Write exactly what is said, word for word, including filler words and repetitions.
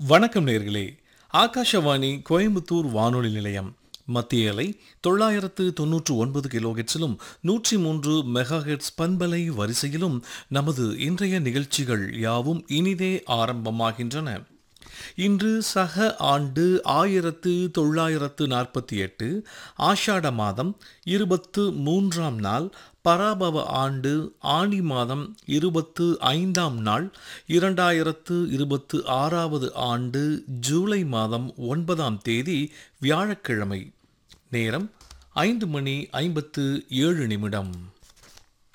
வணக்கம் நேர்களே. ஆகாஷவாணி கோயம்புத்தூர் வானொலி நிலையம் மத்திய அலை தொள்ளாயிரத்து தொன்னூற்று ஒன்பது கிலோஹெட்ஸிலும் நூற்றி மூன்று மெகாஹெட்ஸ் பண்பலை வரிசையிலும் நமது இன்றைய நிகழ்ச்சிகள் யாவும் இனிதே ஆரம்பமாகின்றன. இன்று சக ஆண்டு ஆயிரத்து தொள்ளாயிரத்து நாற்பத்தி எட்டு ஆஷாட மாதம் இருபத்து மூன்றாம் நாள், பராபவ ஆண்டு ஆனி மாதம் இருபத்து ஐந்தாம் நாள், இரண்டாயிரத்து இருபத்து ஆறாவது ஆண்டு ஜூலை மாதம் ஒன்பதாம் தேதி வியாழக்கிழமை. நேரம் ஐந்து மணி ஐம்பத்து ஏழு நிமிடம்.